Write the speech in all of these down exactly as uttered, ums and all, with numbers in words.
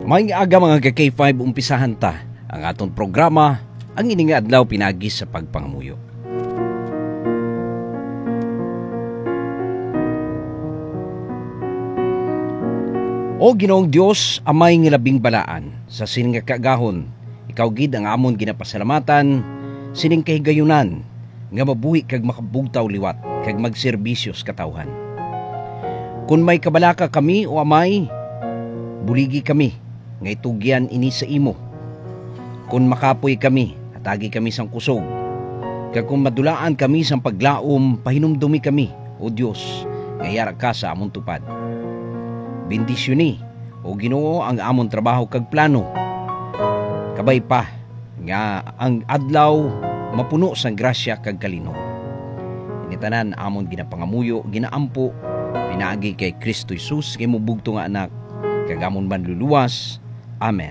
May aga mga ka-K five umpisahan ta ang atong programa, ang ining adlaw pinagi sa pagpangamuyo. O Ginoong Dios, amay nga labing balaan sa sining nga kagahon, ikaw gid ang amon ginapasalamatan, sining kahigayunan nga mabuhi kag makabugtaw liwat kag magserbisyos katawhan. Kung may kabalaka kami o amay, buligi kami nga itugyan ini sa imo. Kung makapoy kami, atagi kami sang kusog. Kag kung madulaan kami sang paglaom, pahinumdumi kami, o Dios, nga yara ka sa amon tupad. Bendisyon ni, o Ginoo, ang amon trabaho kag plano. Kabay pa, nga ang adlaw mapuno sang grasya kag kalino. Initanan amon ginapangamuyo, ginaampo, pinaagi kay Kristo Jesus, kay mubugto nga anak, kag amon manluluwas. Amen.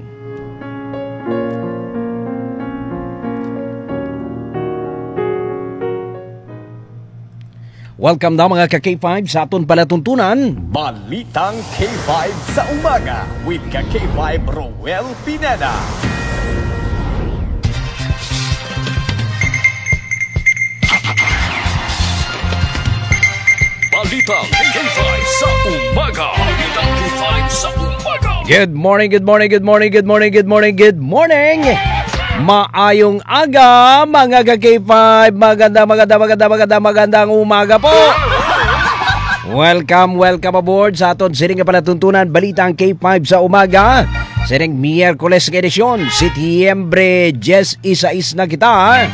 Welcome daw mga ka-K five sa aton palatuntunan. Balitang K five sa umaga with ka-K five Roel Pineda. Balitang K five sa umaga. Balitang K five sa umaga. Good morning, good morning, good morning, good morning, good morning, good morning. Maayong aga mga ka-K five. Maganda, maganda, maganda, maganda, magandang umaga po. Welcome, welcome aboard sa aton sining nga palatuntunan Balitang K five sa umaga. Sining Miyerkules nga edisyon, Setyembre diyes na kita.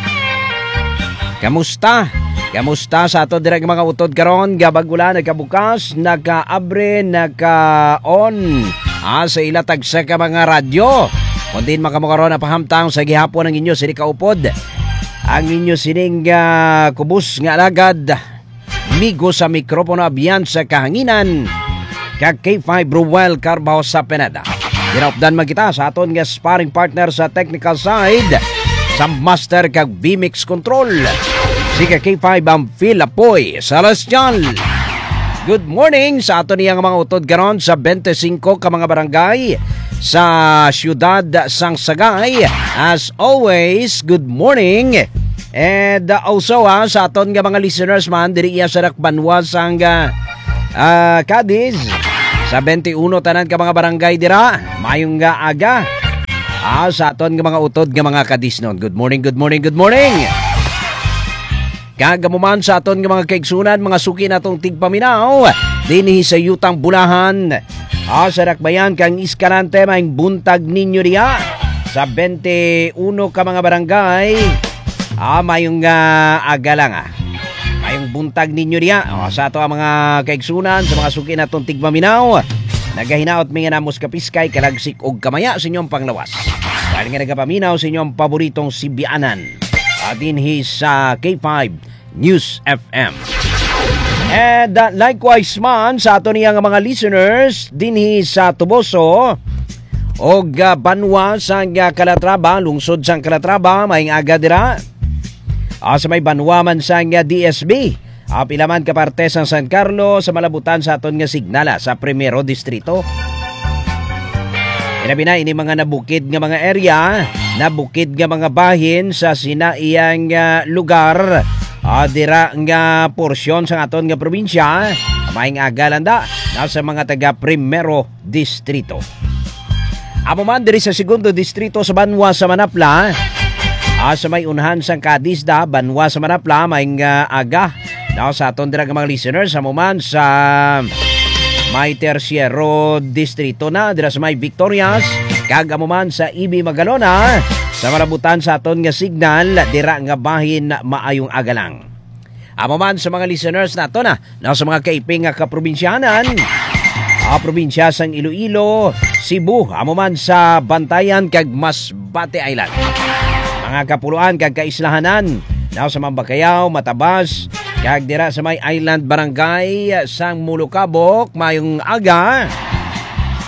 Kamusta? Kamusta sa ato direk mga utod karon? Gabagula, nagkabukas, nagka-abre, nagka-on ah, sa ilatag sa ka mga radyo. Kung din makamukaroon na pahamtang sa gihapon ng inyo sining kaupod, ang inyo sining uh, kubus nga alagad, migo sa mikropono abiyan sa kahanginan, kag K five Roel Carbaho sa Pineda. Ginapdan man kita sa aton nga sparring partner sa technical side, sa master kag V-Mix control, si K five ang Phil Apoy Celestial. Good morning sa aton niyang mga utod karon sa twenty-five ka mga barangay sa siyudad sang Sagay. As always, good morning. And uh, also ha, sa aton nga mga listeners man diri iya sa Rakbanwa sang uh, uh, Cadiz, sa twenty-one tanan ka mga barangay dira, mayong nga aga ah, sa aton nga mga utod nga mga kadisnon. Good morning, good morning, good morning. Kagamuman sa aton nga mga kaigsunan, mga suki natong tigpaminaw dinhi sa Yutang Bulahan, ah, sa Rakbayan kang Iskarante, maing buntag ninyo diya sa twenty-one ka mga barangay. Ah, mayong uh, aga lang ah. Mayong buntag ninyo diya oh, sa ato ang mga kaigsunan, sa mga suki natong tigpaminaw. Nagahinaot mga namos kapiskay, kalagsik og kamaya sa inyong panglawas. Dahil nga nagapaminaw sa inyong paboritong sibianan at dinhi sa K five News F M. And uh, likewise man sa ato niyang mga listeners dinhi sa Tuboso o uh, Banwa sa uh, Calatrava, lungsod sang Calatrava, maing aga dira. Uh, sa may Banwa man sa uh, D S B, uh, pilaman ka parte sang San Carlos, sa malabutan sa aton nga Signala sa Primero Distrito. Inabi na ini mga nabukid nga mga area, nabukid nga mga bahin sa sinaiyang uh, lugar, uh, dira nga porsyon sa aton nga probinsya, maing agalanda nasa mga taga Primero Distrito. Amo man diri sa Segundo Distrito sa Banwa sa Manapla, uh, sa may unahan sang Cadizda, Banwa sa Manapla, maing uh, aga now sa aton dira nga mga listeners. Amo man sa may Terciero Distrito na dira sa may Victorias, kag amo man sa Ibi Magalona, sa malabutan sa aton nga Signal, dira nga bahin maayong agalang. Amo man sa mga listeners nato na na sa mga kaiping nga kaprobinsyanan, a probinsya sang Iloilo, Cebu, amo man sa Bantayan kag Masbate Island, mga kapuluan kag kaislahanan na sa Mambacayaw, Matabas, kag dira sa may Island Barangay sang Mulukabok, mayong aga